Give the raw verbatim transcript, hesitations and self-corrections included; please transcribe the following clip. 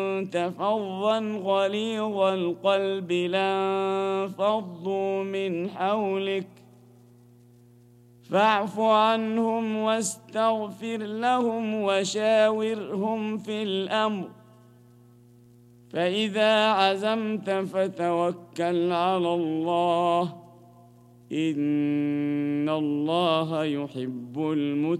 كنت فظا غليظ القلب لانفضوا من حولك فاعف عنهم واستغفر لهم وشاورهم في الأمر فإذا عزمت فتوكل على الله إن الله يحب المتقين